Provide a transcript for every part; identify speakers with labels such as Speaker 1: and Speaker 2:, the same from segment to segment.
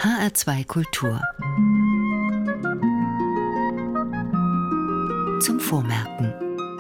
Speaker 1: HR2 Kultur. Zum Vormerken.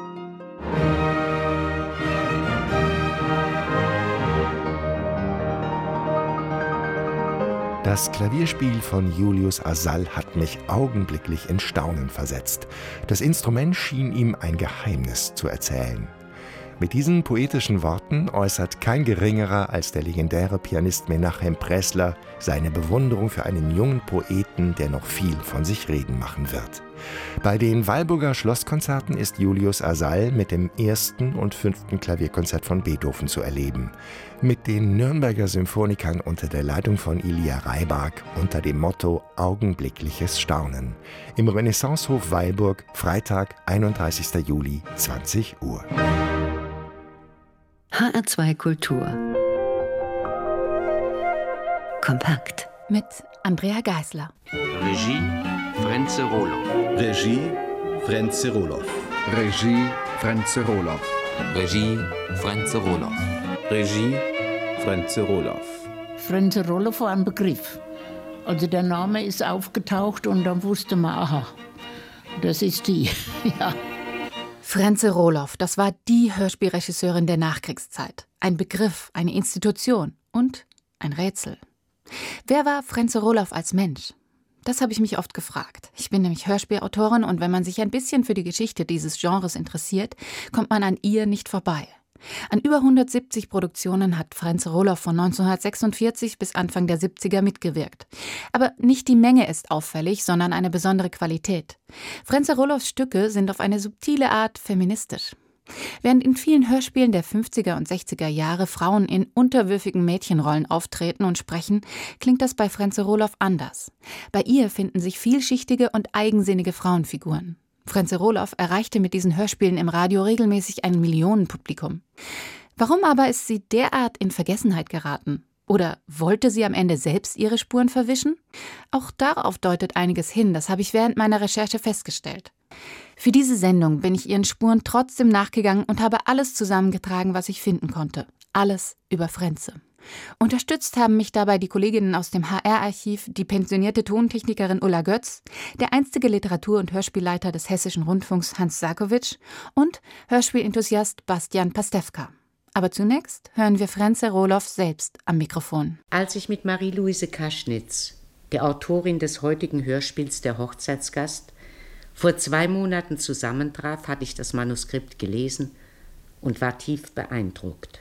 Speaker 2: Das Klavierspiel von Julius Asal hat mich augenblicklich in Staunen versetzt. Das Instrument schien ihm ein Geheimnis zu erzählen. Mit diesen poetischen Worten äußert kein Geringerer als der legendäre Pianist Menachem Pressler seine Bewunderung für einen jungen Poeten, der noch viel von sich reden machen wird. Bei den Weilburger Schlosskonzerten ist Julius Asal mit dem 1. und 5. Klavierkonzert von Beethoven zu erleben. Mit den Nürnberger Symphonikern unter der Leitung von Ilja Rybak unter dem Motto Augenblickliches Staunen. Im Renaissancehof Weilburg, Freitag, 31. Juli, 20 Uhr.
Speaker 1: HR2 Kultur. Kompakt.
Speaker 3: Mit Andrea Geisler.
Speaker 4: Regie Frenze Roloff.
Speaker 5: Regie Frenze Roloff.
Speaker 6: Regie Frenze Roloff.
Speaker 4: Regie Frenze Roloff.
Speaker 5: Regie Frenze Roloff.
Speaker 7: Frenze Roloff war ein Begriff. Also der Name ist aufgetaucht und dann wusste man, aha, das ist die. Ja.
Speaker 3: Frenze Roloff, das war die Hörspielregisseurin der Nachkriegszeit. Ein Begriff, eine Institution und ein Rätsel. Wer war Frenze Roloff als Mensch? Das habe ich mich oft gefragt. Ich bin nämlich Hörspielautorin und wenn man sich ein bisschen für die Geschichte dieses Genres interessiert, kommt man an ihr nicht vorbei. An über 170 Produktionen hat Frenze Roloff von 1946 bis Anfang der 70er mitgewirkt. Aber nicht die Menge ist auffällig, sondern eine besondere Qualität. Frenze Roloffs Stücke sind auf eine subtile Art feministisch. Während in vielen Hörspielen der 50er und 60er Jahre Frauen in unterwürfigen Mädchenrollen auftreten und sprechen, klingt das bei Frenze Roloff anders. Bei ihr finden sich vielschichtige und eigensinnige Frauenfiguren. Frenze Roloff erreichte mit diesen Hörspielen im Radio regelmäßig ein Millionenpublikum. Warum aber ist sie derart in Vergessenheit geraten? Oder wollte sie am Ende selbst ihre Spuren verwischen? Auch darauf deutet einiges hin, das habe ich während meiner Recherche festgestellt. Für diese Sendung bin ich ihren Spuren trotzdem nachgegangen und habe alles zusammengetragen, was ich finden konnte. Alles über Frenze. Unterstützt haben mich dabei die Kolleginnen aus dem HR-Archiv, die pensionierte Tontechnikerin Ulla Götz, der einstige Literatur- und Hörspielleiter des Hessischen Rundfunks Hans Sarkowitsch und Hörspielenthusiast Bastian Pastewka. Aber zunächst hören wir Frenze Roloff selbst am Mikrofon.
Speaker 8: Als ich mit Marie-Louise Kaschnitz, der Autorin des heutigen Hörspiels Der Hochzeitsgast, vor 2 Monaten zusammentraf, hatte ich das Manuskript gelesen und war tief beeindruckt.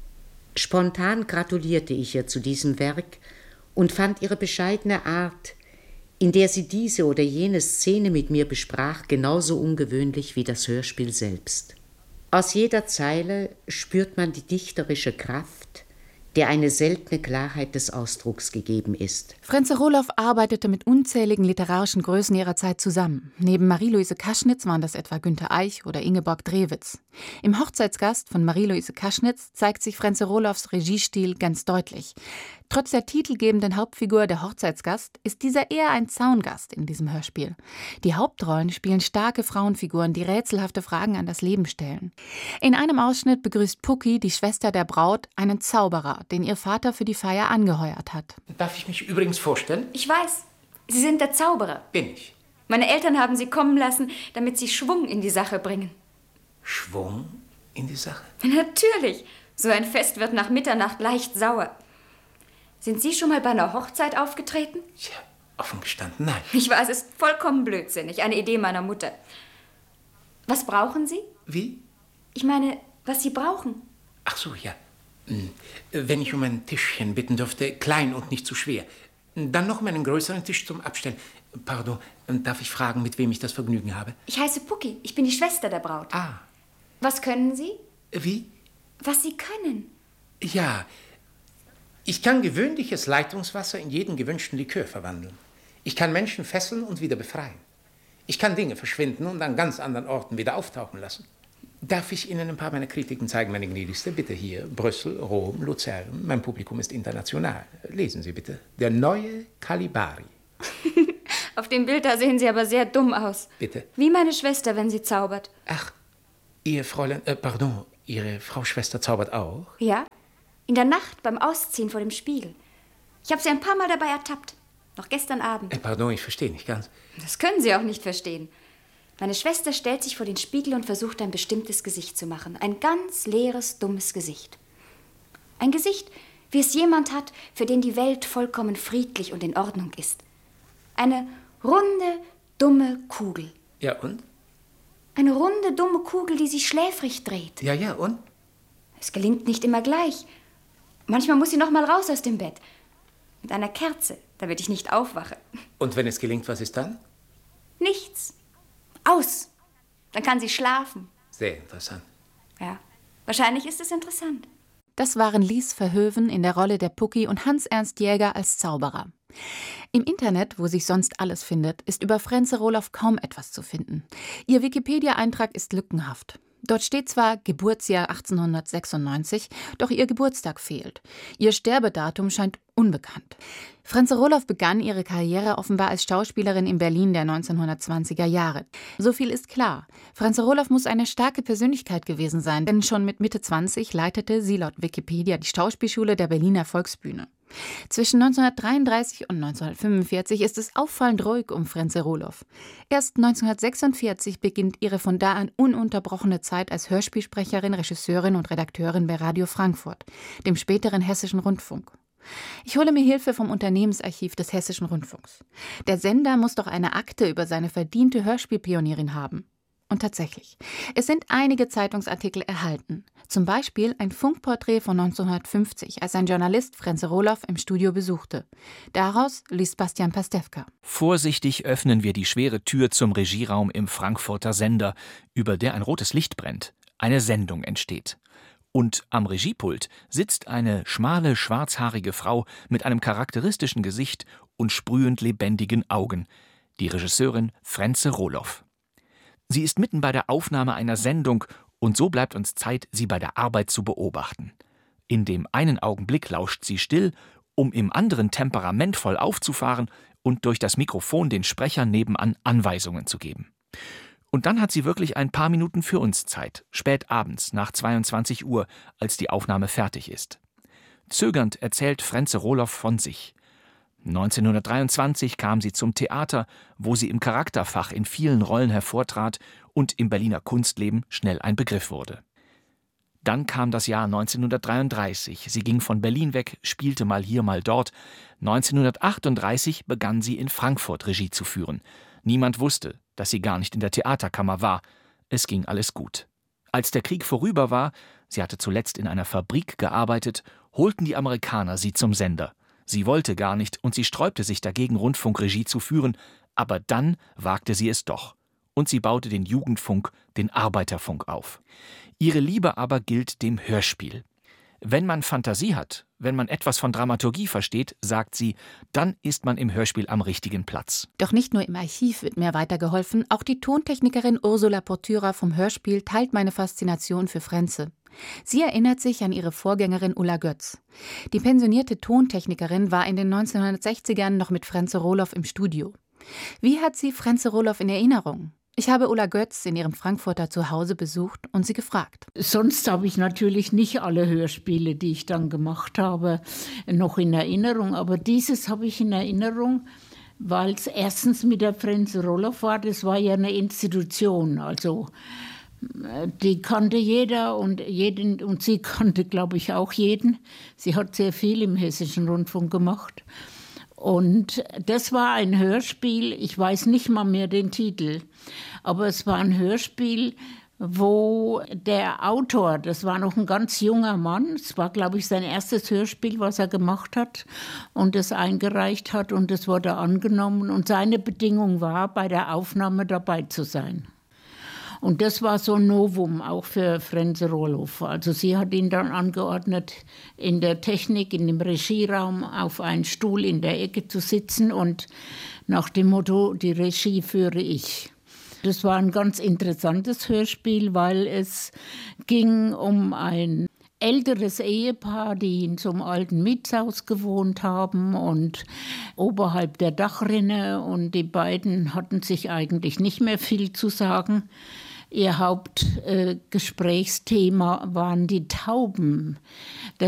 Speaker 8: Spontan gratulierte ich ihr zu diesem Werk und fand ihre bescheidene Art, in der sie diese oder jene Szene mit mir besprach, genauso ungewöhnlich wie das Hörspiel selbst. Aus jeder Zeile spürt man die dichterische Kraft, der eine seltene Klarheit des Ausdrucks gegeben ist.
Speaker 3: Frenze Roloff arbeitete mit unzähligen literarischen Größen ihrer Zeit zusammen. Neben Marie-Louise Kaschnitz waren das etwa Günter Eich oder Ingeborg Drewitz. Im Hochzeitsgast von Marie-Louise Kaschnitz zeigt sich Frenze Roloffs Regiestil ganz deutlich. Trotz der titelgebenden Hauptfigur der Hochzeitsgast ist dieser eher ein Zaungast in diesem Hörspiel. Die Hauptrollen spielen starke Frauenfiguren, die rätselhafte Fragen an das Leben stellen. In einem Ausschnitt begrüßt Pucki, die Schwester der Braut, einen Zauberer, den ihr Vater für die Feier angeheuert hat.
Speaker 9: Darf ich mich übrigens vorstellen?
Speaker 10: Ich weiß, Sie sind der Zauberer.
Speaker 9: Bin ich.
Speaker 10: Meine Eltern haben Sie kommen lassen, damit Sie Schwung in die Sache bringen.
Speaker 9: Schwung in die Sache?
Speaker 10: Natürlich. So ein Fest wird nach Mitternacht leicht sauer. Sind Sie schon mal bei einer Hochzeit aufgetreten?
Speaker 9: Tja, offen gestanden, nein.
Speaker 10: Ich weiß, es ist vollkommen blödsinnig. Eine Idee meiner Mutter. Was brauchen Sie?
Speaker 9: Wie?
Speaker 10: Ich meine, was Sie brauchen.
Speaker 9: Ach so, ja. Wenn ich um ein Tischchen bitten dürfte, klein und nicht zu schwer. Dann noch um einen größeren Tisch zum Abstellen. Pardon, darf ich fragen, mit wem ich das Vergnügen habe?
Speaker 10: Ich heiße Pucki. Ich bin die Schwester der Braut.
Speaker 9: Ah.
Speaker 10: Was können Sie?
Speaker 9: Wie?
Speaker 10: Was Sie können.
Speaker 9: Ja, ich kann gewöhnliches Leitungswasser in jeden gewünschten Likör verwandeln. Ich kann Menschen fesseln und wieder befreien. Ich kann Dinge verschwinden und an ganz anderen Orten wieder auftauchen lassen. Darf ich Ihnen ein paar meiner Kritiken zeigen, meine Gnädigste? Bitte hier, Brüssel, Rom, Luzern. Mein Publikum ist international. Lesen Sie bitte. Der neue Calibari.
Speaker 10: Auf dem Bild da sehen Sie aber sehr dumm aus.
Speaker 9: Bitte?
Speaker 10: Wie meine Schwester, wenn sie zaubert.
Speaker 9: Ach, Ihr Fräulein, Ihre Frau Schwester zaubert auch?
Speaker 10: Ja, in der Nacht beim Ausziehen vor dem Spiegel. Ich habe sie ein paar Mal dabei ertappt. Noch gestern Abend.
Speaker 9: Pardon, ich verstehe nicht ganz.
Speaker 10: Das können Sie auch nicht verstehen. Meine Schwester stellt sich vor den Spiegel und versucht, ein bestimmtes Gesicht zu machen. Ein ganz leeres, dummes Gesicht. Ein Gesicht, wie es jemand hat, für den die Welt vollkommen friedlich und in Ordnung ist. Eine runde, dumme Kugel.
Speaker 9: Ja, und?
Speaker 10: Eine runde, dumme Kugel, die sich schläfrig dreht.
Speaker 9: Ja, und?
Speaker 10: Es gelingt nicht immer gleich. Manchmal muss sie noch mal raus aus dem Bett. Mit einer Kerze, damit ich nicht aufwache.
Speaker 9: Und wenn es gelingt, was ist dann?
Speaker 10: Nichts. Aus. Dann kann sie schlafen.
Speaker 9: Sehr interessant.
Speaker 10: Ja, wahrscheinlich ist es interessant.
Speaker 3: Das waren Lies Verhoeven in der Rolle der Pucki und Hans-Ernst Jäger als Zauberer. Im Internet, wo sich sonst alles findet, ist über Frenze Rohloff kaum etwas zu finden. Ihr Wikipedia-Eintrag ist lückenhaft. Dort steht zwar Geburtsjahr 1896, doch ihr Geburtstag fehlt. Ihr Sterbedatum scheint unbekannt. Frenze Rohloff begann ihre Karriere offenbar als Schauspielerin in Berlin der 1920er Jahre. So viel ist klar. Frenze Rohloff muss eine starke Persönlichkeit gewesen sein, denn schon mit Mitte 20 leitete sie laut Wikipedia die Schauspielschule der Berliner Volksbühne. Zwischen 1933 und 1945 ist es auffallend ruhig um Frenze Rohloff. Erst 1946 beginnt ihre von da an ununterbrochene Zeit als Hörspielsprecherin, Regisseurin und Redakteurin bei Radio Frankfurt, dem späteren Hessischen Rundfunk. Ich hole mir Hilfe vom Unternehmensarchiv des Hessischen Rundfunks. Der Sender muss doch eine Akte über seine verdiente Hörspielpionierin haben. Und tatsächlich, es sind einige Zeitungsartikel erhalten. Zum Beispiel ein Funkporträt von 1950, als ein Journalist Frenze Rohloff im Studio besuchte. Daraus liest Bastian Pastewka.
Speaker 11: Vorsichtig öffnen wir die schwere Tür zum Regieraum im Frankfurter Sender, über der ein rotes Licht brennt. Eine Sendung entsteht. Und am Regiepult sitzt eine schmale, schwarzhaarige Frau mit einem charakteristischen Gesicht und sprühend lebendigen Augen. Die Regisseurin Frenze Rohloff. Sie ist mitten bei der Aufnahme einer Sendung und so bleibt uns Zeit, sie bei der Arbeit zu beobachten. In dem einen Augenblick lauscht sie still, um im anderen temperamentvoll aufzufahren und durch das Mikrofon den Sprechern nebenan Anweisungen zu geben. Und dann hat sie wirklich ein paar Minuten für uns Zeit, spät abends nach 22 Uhr, als die Aufnahme fertig ist. Zögernd erzählt Frenze Rohloff von sich. 1923 kam sie zum Theater, wo sie im Charakterfach in vielen Rollen hervortrat und im Berliner Kunstleben schnell ein Begriff wurde. Dann kam das Jahr 1933. Sie ging von Berlin weg, spielte mal hier, mal dort. 1938 begann sie in Frankfurt Regie zu führen. Niemand wusste, dass sie gar nicht in der Theaterkammer war. Es ging alles gut. Als der Krieg vorüber war, sie hatte zuletzt in einer Fabrik gearbeitet, holten die Amerikaner sie zum Sender. Sie wollte gar nicht und sie sträubte sich dagegen, Rundfunkregie zu führen, aber dann wagte sie es doch. Und sie baute den Jugendfunk, den Arbeiterfunk auf. Ihre Liebe aber gilt dem Hörspiel. Wenn man Fantasie hat, wenn man etwas von Dramaturgie versteht, sagt sie, dann ist man im Hörspiel am richtigen Platz.
Speaker 3: Doch nicht nur im Archiv wird mir weitergeholfen, auch die Tontechnikerin Ursula Portyra vom Hörspiel teilt meine Faszination für Frenze. Sie erinnert sich an ihre Vorgängerin Ulla Götz. Die pensionierte Tontechnikerin war in den 1960ern noch mit Frenze Rohloff im Studio. Wie hat sie Frenze Rohloff in Erinnerung? Ich habe Ulla Götz in ihrem Frankfurter Zuhause besucht und sie gefragt.
Speaker 7: Sonst habe ich natürlich nicht alle Hörspiele, die ich dann gemacht habe, noch in Erinnerung. Aber dieses habe ich in Erinnerung, weil es erstens mit der Frenze Rohloff war. Das war ja eine Institution, also die kannte jeder und sie kannte, glaube ich, auch jeden. Sie hat sehr viel im Hessischen Rundfunk gemacht. Und das war ein Hörspiel, ich weiß nicht mal mehr den Titel, aber es war ein Hörspiel, wo der Autor, das war noch ein ganz junger Mann, es war, glaube ich, sein erstes Hörspiel, was er gemacht hat und es eingereicht hat und es wurde angenommen. Und seine Bedingung war, bei der Aufnahme dabei zu sein. Und das war so ein Novum auch für Frenze Rohloff. Also sie hat ihn dann angeordnet, in der Technik, in dem Regieraum auf einen Stuhl in der Ecke zu sitzen und nach dem Motto, die Regie führe ich. Das war ein ganz interessantes Hörspiel, weil es ging um ein älteres Ehepaar, die in so einem alten Mietshaus gewohnt haben und oberhalb der Dachrinne. Und die beiden hatten sich eigentlich nicht mehr viel zu sagen. Ihr Hauptgesprächsthema waren die Tauben.